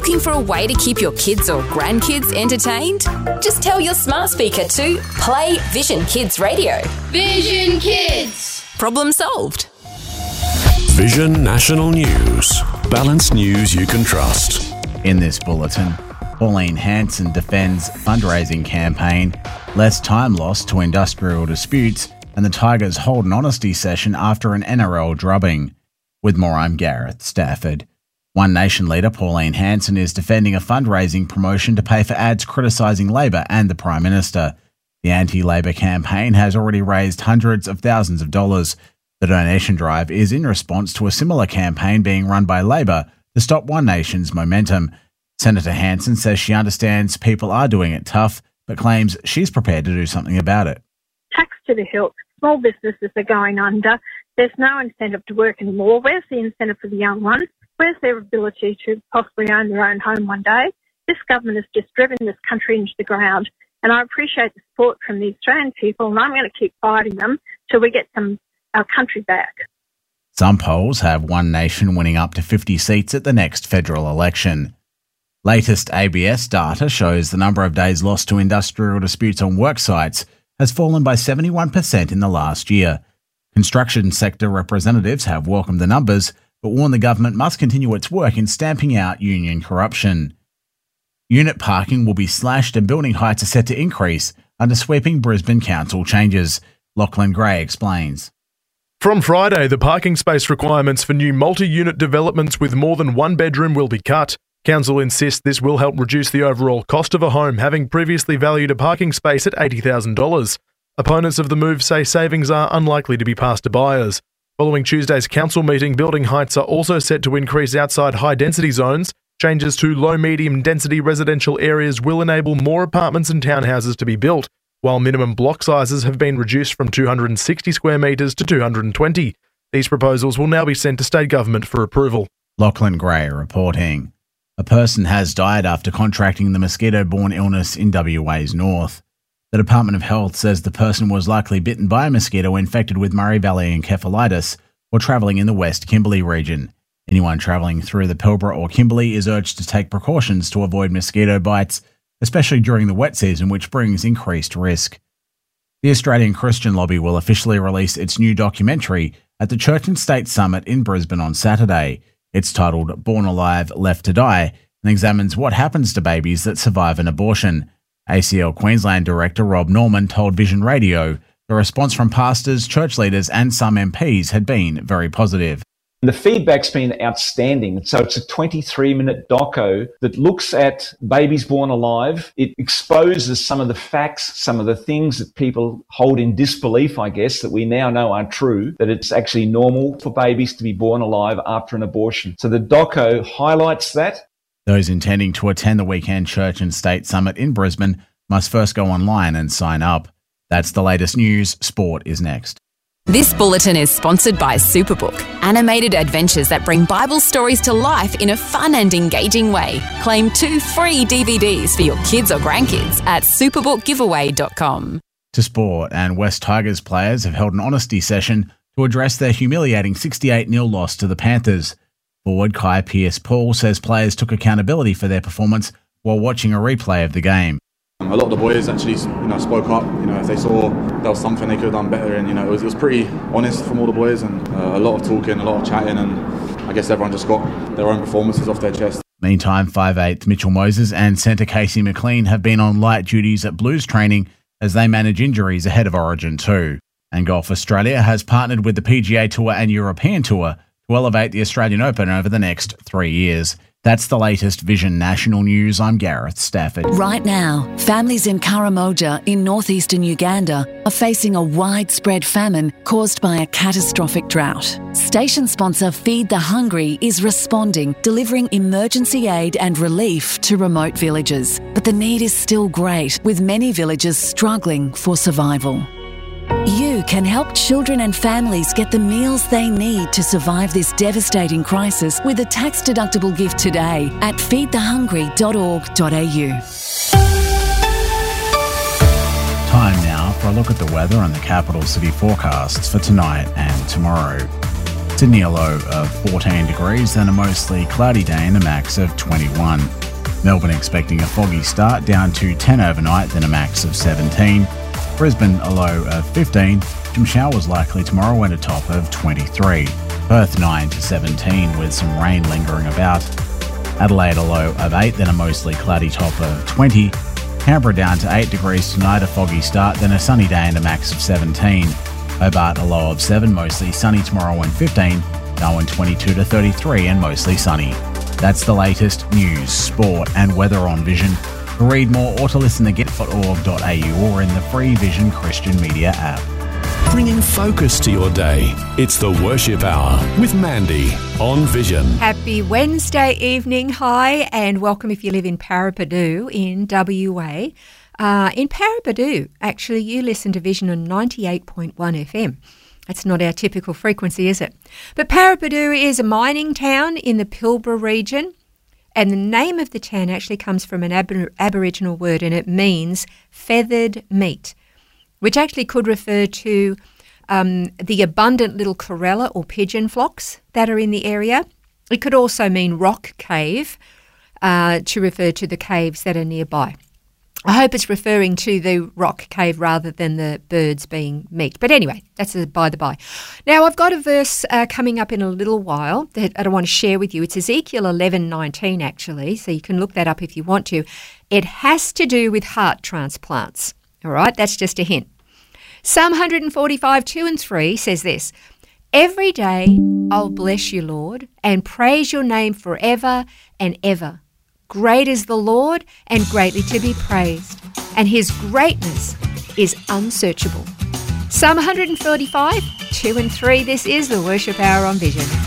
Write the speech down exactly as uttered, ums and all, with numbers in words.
Looking for a way to keep your kids or grandkids entertained? Just tell your smart speaker to play Vision Kids Radio. Vision Kids! Problem solved. Vision National News. Balanced news you can trust. In this bulletin, Pauline Hanson defends fundraising campaign, less time lost to industrial disputes, and the Tigers hold an honesty session after an N R L drubbing. With more, I'm Gareth Stafford. One Nation leader Pauline Hanson is defending a fundraising promotion to pay for ads criticising Labor and the Prime Minister. The anti-Labor campaign has already raised hundreds of thousands of dollars. The donation drive is in response to a similar campaign being run by Labor to stop One Nation's momentum. Senator Hanson says she understands people are doing it tough, but claims she's prepared to do something about it. Tax to the hilt. Small businesses are going under. There's no incentive to work anymore. Where's the incentive for the young ones? Where's their ability to possibly own their own home one day? This government has just driven this country into the ground, and I appreciate the support from the Australian people, and I'm going to keep fighting them till we get some our country back. Some polls have One Nation winning up to fifty seats at the next federal election. Latest A B S data shows the number of days lost to industrial disputes on work sites has fallen by seventy-one percent in the last year. Construction sector representatives have welcomed the numbers, but warn the government must continue its work in stamping out union corruption. Unit parking will be slashed and building heights are set to increase under sweeping Brisbane Council changes. Lachlan Gray explains. From Friday, the parking space requirements for new multi-unit developments with more than one bedroom will be cut. Council insists this will help reduce the overall cost of a home, having previously valued a parking space at eighty thousand dollars. Opponents of the move say savings are unlikely to be passed to buyers. Following Tuesday's council meeting, building heights are also set to increase outside high-density zones. Changes to low-medium density residential areas will enable more apartments and townhouses to be built, while minimum block sizes have been reduced from two hundred sixty square metres to two hundred twenty. These proposals will now be sent to state government for approval. Lachlan Gray reporting. A person has died after contracting the mosquito-borne illness in W A's north. The Department of Health says the person was likely bitten by a mosquito infected with Murray Valley encephalitis or travelling in the West Kimberley region. Anyone travelling through the Pilbara or Kimberley is urged to take precautions to avoid mosquito bites, especially during the wet season, which brings increased risk. The Australian Christian Lobby will officially release its new documentary at the Church and State Summit in Brisbane on Saturday. It's titled Born Alive, Left to Die, and examines what happens to babies that survive an abortion. A C L Queensland Director Rob Norman told Vision Radio the response from pastors, church leaders and some M Ps had been very positive. The feedback's been outstanding. So it's a twenty-three minute doco that looks at babies born alive. It exposes some of the facts, some of the things that people hold in disbelief, I guess, that we now know are true, that it's actually normal for babies to be born alive after an abortion. So the doco highlights that. Those intending to attend the weekend Church and State Summit in Brisbane must first go online and sign up. That's the latest news. Sport is next. This bulletin is sponsored by Superbook, animated adventures that bring Bible stories to life in a fun and engaging way. Claim two free D V Ds for your kids or grandkids at superbook giveaway dot com. To sport, and West Tigers players have held an honesty session to address their humiliating sixty-eight nil loss to the Panthers. Forward Kai Pearce-Paul says players took accountability for their performance while watching a replay of the game. A lot of the boys actually, you know, spoke up. You know, if they saw there was something they could have done better, and you know, it was, it was pretty honest from all the boys, and uh, a lot of talking, a lot of chatting, and I guess everyone just got their own performances off their chest. Meantime, five eighth Mitchell Moses and centre Casey McLean have been on light duties at Blues training as they manage injuries ahead of Origin two. And Golf Australia has partnered with the P G A Tour and European Tour to elevate the Australian Open over the next three years. That's the latest Vision National News. I'm Gareth Stafford. Right now, families in Karamoja in northeastern Uganda are facing a widespread famine caused by a catastrophic drought. Station sponsor Feed the Hungry is responding, delivering emergency aid and relief to remote villages. But the need is still great, with many villages struggling for survival. You can help children and families get the meals they need to survive this devastating crisis with a tax-deductible gift today at feed the hungry dot org dot a u. Time now for a look at the weather and the capital city forecasts for tonight and tomorrow. Sydney a low of fourteen degrees, then a mostly cloudy day and a max of twenty-one. Melbourne expecting a foggy start, down to ten overnight, then a max of seventeen. Brisbane a low of fifteen. Some showers likely tomorrow and a top of twenty-three. Perth nine to seventeen with some rain lingering about. Adelaide a low of eight, then a mostly cloudy top of twenty. Canberra down to eight degrees tonight, a foggy start, then a sunny day and a max of seventeen. Hobart a low of seven, mostly sunny tomorrow and fifteen. Darwin twenty-two to thirty-three and mostly sunny. That's the latest news, sport and weather on Vision. To read more or to listen to get dot org dot a u or in the free Vision Christian Media app. Bringing focus to your day. It's the Worship Hour with Mandy on Vision. Happy Wednesday evening. Hi, and welcome if you live in Parapadu in W A. Uh, in Parapadu, actually, you listen to Vision on ninety-eight point one F M. That's not our typical frequency, is it? But Parapadu is a mining town in the Pilbara region, and the name of the town actually comes from an ab- Aboriginal word, and it means feathered meat, which actually could refer to um, the abundant little chlorella or pigeon flocks that are in the area. It could also mean rock cave, uh, to refer to the caves that are nearby. I hope it's referring to the rock cave rather than the birds being meat. But anyway, that's a by the by. Now, I've got a verse uh, coming up in a little while that I want to share with you. It's Ezekiel eleven nineteen, actually, so you can look that up if you want to. It has to do with heart transplants. All right, that's just a hint. Psalm one forty-five, two and three says this: Every day I'll bless you, Lord, and praise your name forever and ever. Great is the Lord and greatly to be praised, and his greatness is unsearchable. Psalm one forty-five, two and three, this is the Worship Hour on Vision.